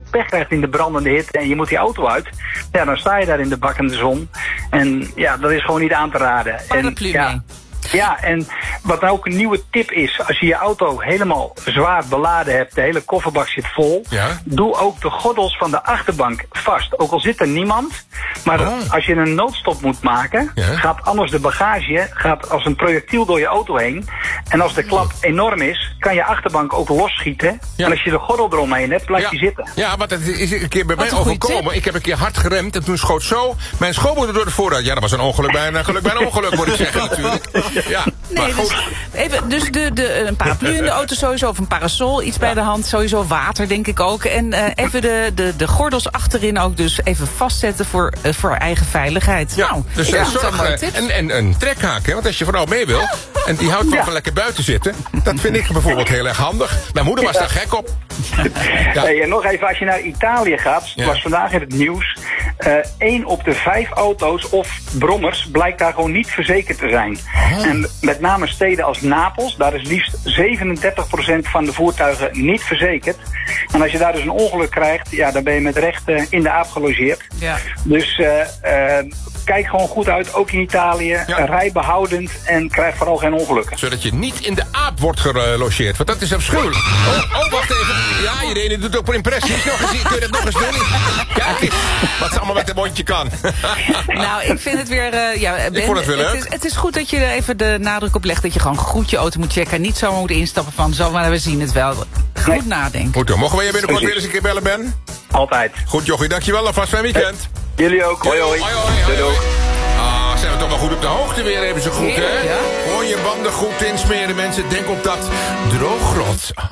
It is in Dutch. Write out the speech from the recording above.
pech krijgt in de brandende hitte en je moet die auto uit, ja, dan sta je daar in de bakkende zon. En ja, dat is gewoon niet aan te raden. Paraplu mee. Ja, en wat nou ook een nieuwe tip is, als je je auto helemaal zwaar beladen hebt, de hele kofferbak zit vol, doe ook de gordels van de achterbank vast. Ook al zit er niemand, maar als je een noodstop moet maken, gaat anders de bagage als een projectiel door je auto heen. En als de klap enorm is, kan je achterbank ook losschieten. Ja. En als je de gordel eromheen hebt, blijft die zitten. Ja, want het is een keer bij mij overkomen. Ik heb een keer hard geremd en toen schoot zo mijn schoonmoeder door de vooruit. Ja, dat was een ongeluk bij een ongeluk, moet ik zeggen natuurlijk. Ja, nee, dus een paraplu in de auto sowieso, of een parasol, iets bij de hand, sowieso water denk ik ook. En even de gordels achterin ook dus even vastzetten voor eigen veiligheid. Ja, nou, dus en een trekhaak, hè, want als je vooral mee wil, en die houdt wel lekker buiten zitten, dat vind ik bijvoorbeeld heel erg handig. Mijn moeder was daar gek op. Ja. Hey, en nog even, als je naar Italië gaat, was vandaag in het nieuws, 1 op de 5 auto's of brommers blijkt daar gewoon niet verzekerd te zijn. En met name steden als Napels, daar is liefst 37% van de voertuigen niet verzekerd. En als je daar dus een ongeluk krijgt, ja, dan ben je met recht in de aap gelogeerd. Ja. Dus kijk gewoon goed uit, ook in Italië. Ja. Rij behoudend en krijg vooral geen ongelukken. Zodat je niet in de aap wordt gelogeerd, want dat is afschuwelijk. Oh, wacht even. Ja, iedereen doet ook voor impressies. Kun je dat nog eens doen? Kijk eens, wat ze allemaal met een mondje kan. Nou, ik vind het weer... Ben, ik vond het weer leuk. Het is goed dat je er even de nadruk op legt dat je gewoon goed je auto moet checken. En niet zomaar moet instappen van zo, maar we zien het wel. Goed nadenken. Goed hoor. Mogen we je binnenkort weer eens een keer bellen, Ben? Altijd. Goed, Jochie. Dankjewel. Alvast fijn weekend. Jullie ook. Hoi, hoi. Doei. Zijn we toch wel goed op de hoogte weer, hebben ze goed, hè? Gooi je banden goed insmeren, mensen. Denk op dat droogrot.